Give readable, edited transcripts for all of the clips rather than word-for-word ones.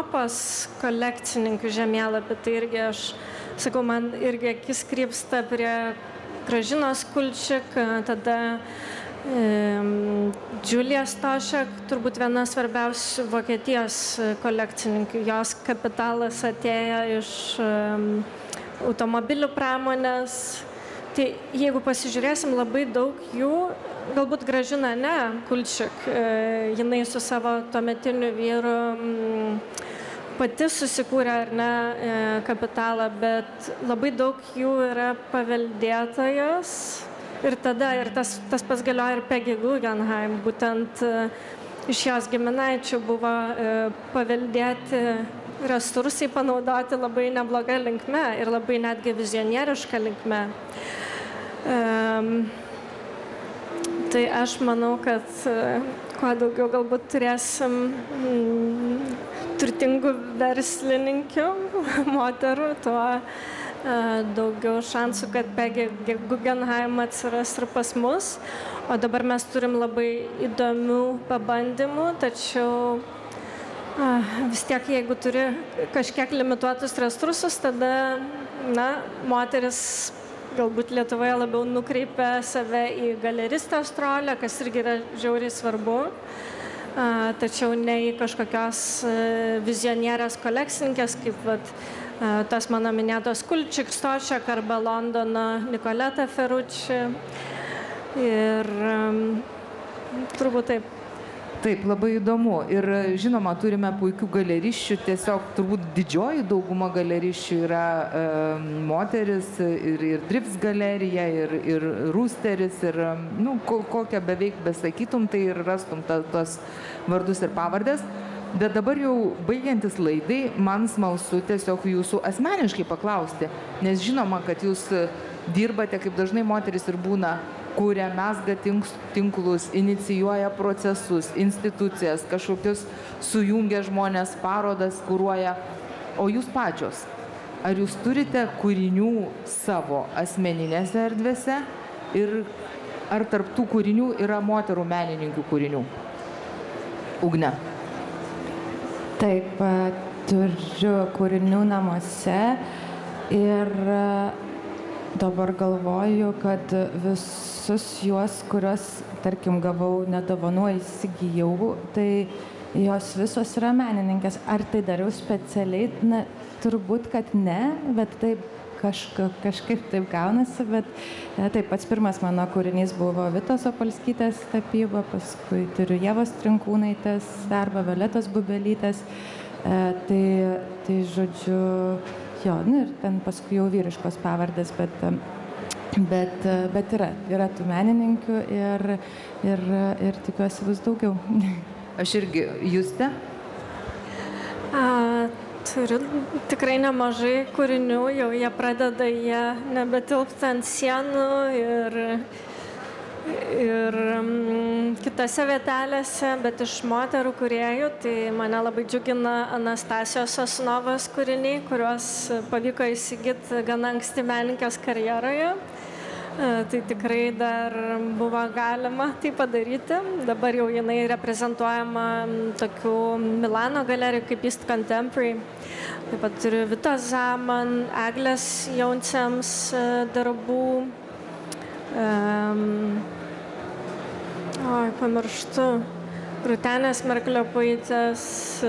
Europos kolekcininkų žemėlapį, tai irgi aš sakau, man irgi akis krypsta prie Gražinos Kulčik, tada Julia Stošek, turbūt viena svarbiausių Vokietijos kolekcininkų. Jos kapitalas atėjo iš automobilių pramonės. Tai jeigu pasižiūrėsim, labai daug jų, galbūt Gražina ne, Kulčik, jinai su savo tuometiniu vyru pati susikūrė ar ne kapitalą, bet labai daug jų yra paveldėtojas. Ir tada ir tas pats galioja ir Peggy Guggenheim, būtent iš jos giminaičių buvo paveldėti resursai, panaudoti labai nebloga linkme ir labai netgi vizionieriška linkme. Tai aš manau, kad kuo daugiau galbūt turėsim turtingų verslininkių, moterų, tuo daugiau šansų, kad Peggy Guggenheim atsiras ir pas mus. O dabar mes turim labai įdomių pabandymų, tačiau vis tiek, jeigu turi kažkiek limituotus resursus, tada moteris galbūt Lietuvoje labiau nukreipia save į galeristės rolę, kas irgi yra žiauriai svarbu, tačiau ne į kažkokios vizionierės kolekcininkės, kaip tas mano minėtos Kulčik, Stošek arba Londono Nicoletta Ferrucci. Ir turbūt taip. Taip, labai įdomu. Ir žinoma, turime puikių galeriščių, tiesiog turbūt didžioji dauguma galeriščių yra moteris, ir Drifts galerija, ir Rūsteris, ir kokią beveik besakytum, tai ir rastum tos vardus ir pavardės. Bet dabar jau baigiantis laidai, man smalsu tiesiog jūsų asmeniškai paklausti, nes žinoma, kad jūs dirbate, kaip dažnai moteris ir būna, kuria, mezga tinklus, inicijuoja procesus, institucijas, kažkokius sujungia žmonės, parodas kuruoja. O jūs pačios, ar jūs turite kūrinių savo asmeninėse erdvėse ir ar tarp tų kūrinių yra moterų menininkų kūrinių? Ugne. Taip, turiu kūrinių namuose ir dabar galvoju, kad visus juos, kuriuos, tarkim, gavau nedovanų, įsigijau, tai jos visos yra menininkės. Ar tai dariau specialiai? Na, turbūt, kad ne, bet taip kažkaip taip gaunasi, bet taip, pats pirmas mano kūrinys buvo Vitos Opolskytės tapyba, paskui turiu Ievos Trinkūnaitės darbą, Violetos Bubelytės, tai žodžiu, jo, ir ten paskui jau vyriškos pavardės, bet yra tų menininkių ir tikiuosi vis daugiau. Aš irgi, Juste? Turiu tikrai nemažai kūrinių, jau jie pradeda nebetilpti ant sienų ir kitose vietelėse, bet iš moterų kūrėjų, tai mane labai džiugina Anastasijos Sosunovos kūriniai, kuriuos pavyko įsigyti gana anksti menininkės karjeroje. Tai tikrai dar buvo galima tai padaryti. Dabar jau jinai reprezentuojama tokių Milano galerijų kaip East Contemporary. Taip pat turiu Vitos Zaman, Eglės Jauncėms darbų. Pamirštu. Rūtenės Merkliopaitės.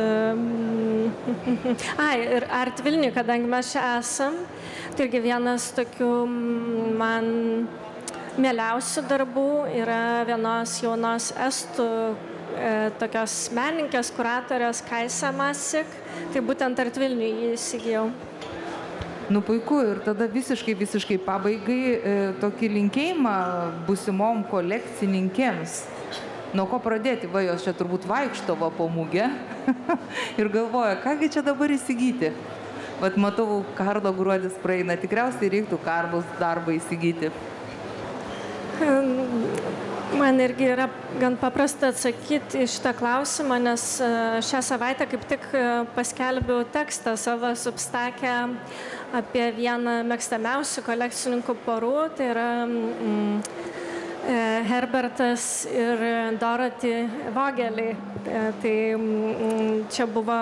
Ir Art Vilniuj, kadangi mes čia esam, tai irgi vienas tokių man mieliausių darbų yra vienos jaunos estų tokios menininkės, kuratorės Kaisa Masik. Tai būtent Art Vilniuj jį įsigijau. Nu puiku, ir tada visiškai pabaigai tokį linkėjimą būsimom kolekcininkėms. Nuo ko pradėti? Va, jos čia turbūt vaikšto po mugę ir galvoja, kągi čia dabar įsigyti. Vat matau, Karlo gruodis praeina, tikriausiai reiktų Karlos darbą įsigyti. Man irgi yra gan paprasta atsakyti į šitą klausimą, nes šią savaitę kaip tik paskelbiau tekstą savo Substake apie vieną mėgstamiausių kolekcininkų porų, tai yra Herbertas ir Dorothy Vogeliai. Tai čia buvo